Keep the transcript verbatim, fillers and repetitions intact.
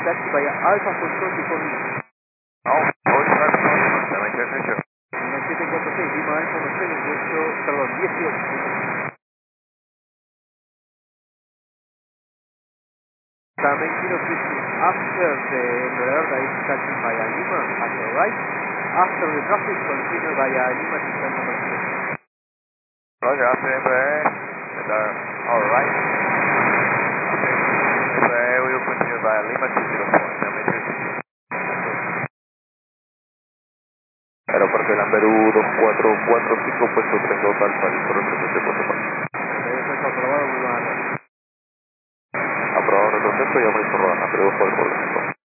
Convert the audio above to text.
taxi via Alfa Foxtrot before me. Oh, forty-five Foxtrot, seven ten Fisher. siete cuatro seis, Lima Alfa Foxtrot veintiocho, perdón, dieciocho. También quiero que after the Enredador is taxing via Lima at the right, after the traffic continue via Lima to stand number zero. Roger, after Embraer, and uh, all right. After Embraer, we will continue via Lima to zero four, seven ten Fisher. Aeropuerto de Lamberú dos cuatro cuatro cinco, puesto tres dos Alfa, listo, represente Puerto Paso. Eso aprobado, muy mal. Aprobado, retroceso y aumento Rodan, Lamberú dos cuatro cuatro cinco.